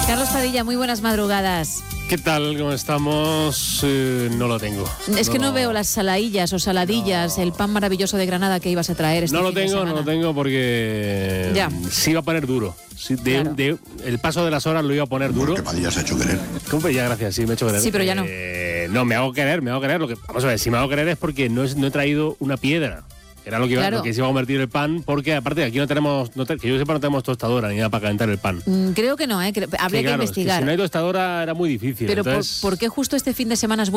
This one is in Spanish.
Carlos Padilla, muy buenas madrugadas. ¿Qué tal? ¿Cómo estamos? No lo tengo. Es que no veo las salaillas o saladillas, el pan maravilloso de Granada que ibas a traer este fin de semana. No lo tengo porque Ya. sí iba a poner duro. Sí, Claro. El paso de las horas lo iba a poner duro. Porque Padilla se ha hecho querer. ¿Cómo? Ya, gracias, sí, me he hecho querer. Sí, pero ya no. No, me hago querer. Vamos a ver, si me hago querer es porque no he traído una piedra. Era lo que, Claro. lo que se iba a convertir el pan, porque aparte aquí no tenemos, que yo sepa, no tenemos tostadora ni nada para calentar el pan. Creo que no, habría que Claro, es investigar. si no hay tostadora era muy difícil. Pero entonces... ¿por qué justo este fin de semana es